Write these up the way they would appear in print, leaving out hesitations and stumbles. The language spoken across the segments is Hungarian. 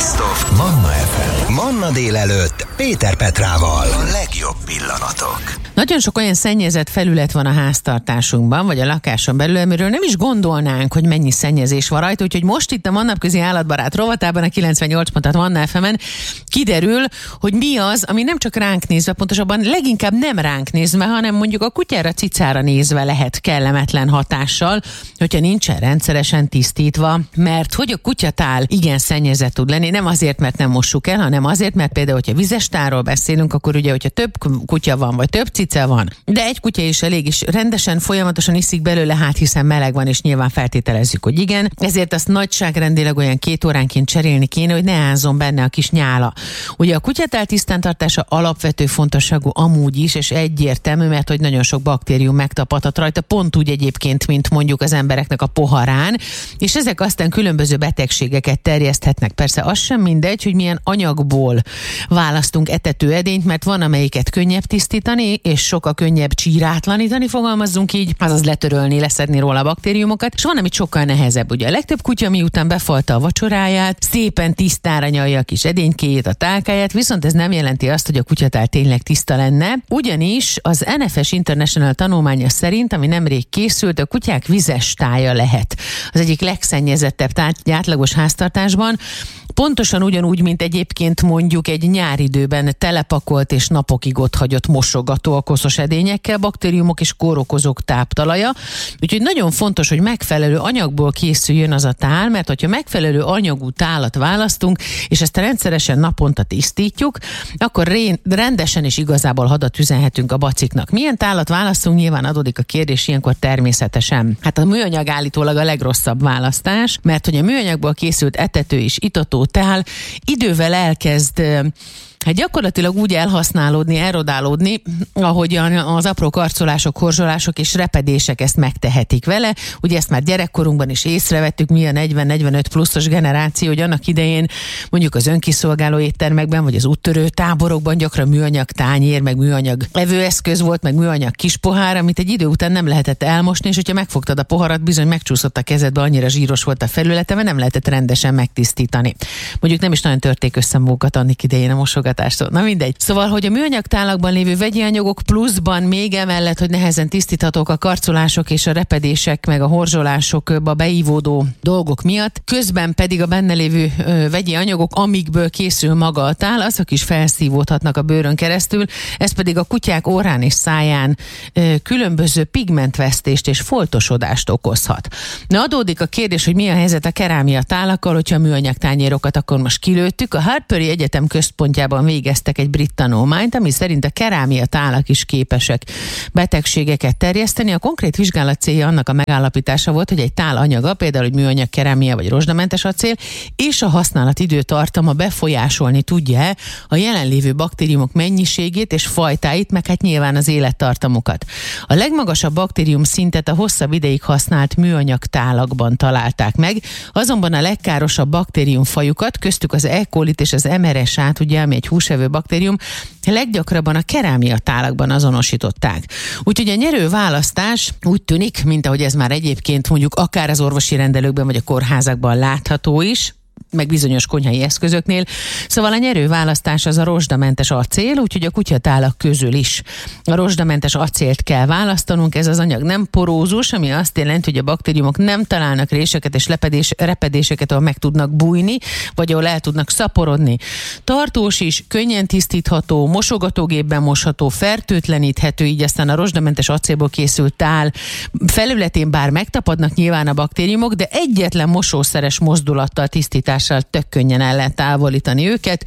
Best of Manna FM. Manna délelőtt Péter Petrával. A legjobb pillanatok. Nagyon sok olyan szennyezett felület van a háztartásunkban, vagy a lakáson belül, amiről nem is gondolnánk, hogy mennyi szennyezés van rajta, úgyhogy most itt a Mannapközi Állatbarát rovatában, a 98.6 Manna FM-en kiderül, hogy mi az, ami nem csak ránk nézve, pontosabban leginkább nem ránk nézve, hanem mondjuk a kutyára, cicára nézve lehet kellemetlen hatással, hogyha nincsen rendszeresen tisztítva, mert hogy a kutyatál igen szennyezett tud lenni, nem azért, mert nem mossuk el, hanem azért, mert például, hogyha vizes tálról beszélünk, akkor ugye, hogyha több kutya van, vagy több cica van, de egy kutya is elég, és rendesen, folyamatosan iszik belőle, hát hiszen meleg van, és nyilván feltételezzük, hogy igen, ezért azt nagyságrendileg olyan 2 óránként cserélni kéne, hogy ne ázzon benne a kis nyála. Ugye a kutyatál tisztántartása alapvető fontosságú amúgy is, és egyértelmű, mert hogy nagyon sok baktérium megtapadhat rajta, pont úgy egyébként, mint mondjuk az embereknek a poharán, és ezek aztán különböző betegségeket terjeszthetnek. Persze az sem mindegy, hogy milyen anyagból választunk etetőedényt, mert van, amelyiket könnyebb tisztítani, és sokkal könnyebb csírátlanítani, fogalmazzunk így, azaz letörölni, leszedni róla a baktériumokat, és van, amit sokkal nehezebb. Ugye a legtöbb kutya miután befalta a vacsoráját, szépen tisztára nyalja a kis edénykéjét, a tálkáját, viszont ez nem jelenti azt, hogy a kutyatál tényleg tiszta lenne, ugyanis az NFS International tanulmánya szerint, ami nemrég készült, a kutyák vizes tája lehet az egyik legszennyezettebb átlagos háztartásban, pontosan ugyanúgy, mint egyébként mondjuk egy nyáridőben telepakolt és napokig otthagyott mosogató a koszos edényekkel, baktériumok és kórokozók táptalaja. Úgyhogy nagyon fontos, hogy megfelelő anyagból készüljön az a tál, mert hogyha megfelelő anyagú tálat választunk, és ezt rendszeresen naponta tisztítjuk, akkor rendesen és igazából hadat üzenhetünk a baciknak. Milyen tálat választunk? Nyilván adódik a kérdés ilyenkor természetesen. Hát a műanyag állítólag a legrosszabb választás, mert hogy a műanyagból készült etető és itató tál idővel elkezd gyakorlatilag úgy elhasználódni, erodálódni, ahogyan az apró karcolások, horzsolások és repedések ezt megtehetik vele. Ugye ezt már gyerekkorunkban is észrevettük, mi a 40-45 pluszos generáció, hogy annak idején mondjuk az önkiszolgáló éttermekben, vagy az úttörő táborokban gyakran műanyag tányér, meg műanyag evőeszköz volt, meg műanyag kis pohár, amit egy idő után nem lehetett elmosni, és hogyha megfogtad a poharat, bizony megcsúszott a kezedbe, annyira zsíros volt a felülete, mert nem lehetett rendesen megtisztítani. Mondjuk nem is nagyon törték össze magukat annak idején a mosogatástól. Na mindegy. Szóval, hogy a műanyag tálakban lévő vegyi anyagok pluszban még emellett, hogy nehezen tisztíthatók a karcolások és a repedések, meg a horzsolásokba beívódó dolgok miatt, közben pedig a benne lévő vegyi anyagok, amikből készül maga a tál, azok is felszívódhatnak a bőrön keresztül, ez pedig a kutyák orrán és száján különböző pigmentvesztést és foltosodást okozhat. Na adódik a kérdés, hogy mi a helyzet a kerámia tálakkal, hogyha a műanyag tányérokat akkor most kilőttük. A Harperi Egyetem központjában végeztek egy brit tanulmányt, ami szerint a kerámia tálak is képesek betegségeket terjeszteni. A konkrét vizsgálat célja annak a megállapítása volt, hogy egy tál anyaga, például egy műanyag, kerámia vagy rozsdamentes acél, és a használat időtartama befolyásolni tudja a jelenlévő baktériumok mennyiségét és fajtáit, meg hát nyilván az élettartamukat. A legmagasabb baktérium szintet a hosszabb ideig használt műanyag tálakban találták meg, azonban a legkárosabb baktériumfajukat, köztük az E. colit és az MRSA-t, ugye, ami egy húsevő baktérium, leggyakrabban a kerámia tálakban azonosították. Úgyhogy a nyerő választás úgy tűnik, mint ahogy ez már egyébként mondjuk akár az orvosi rendelőkben vagy a kórházakban látható is, meg bizonyos konyhai eszközöknél. Szóval a nyerő választás az a rozsdamentes acél, úgyhogy a kutyatálak közül is a rozsdamentes acélt kell választanunk. Ez az anyag nem porózus, ami azt jelenti, hogy a baktériumok nem találnak réseket és repedéseket, ahol meg tudnak bújni, vagy ahol el tudnak szaporodni. Tartós is, könnyen tisztítható, mosogatógépben mosható, fertőtleníthető, így aztán a rozsdamentes acélból készült tál felületén bár megtapadnak nyilván a baktériumok, de egyetlen mosószeres mozdulattal, tisztítással tök könnyen el lehet távolítani őket.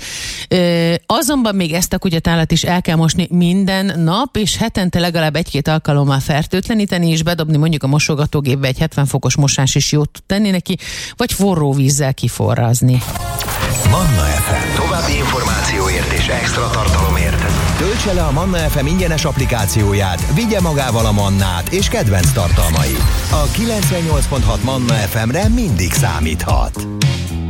Azonban még ezt a kutyatálat is el kell mosni minden nap, és hetente legalább 1-2 alkalommal fertőtleníteni, és bedobni mondjuk a mosogatógépbe, egy 70 fokos mosás is jót tud tenni neki, vagy forró vízzel kiforrazni. Manna FM. További információért és extra tartalomért töltse le a Manna FM ingyenes applikációját, vigye magával a Mannát és kedvenc tartalmait. A 98.6 Manna FM-re mindig számíthat.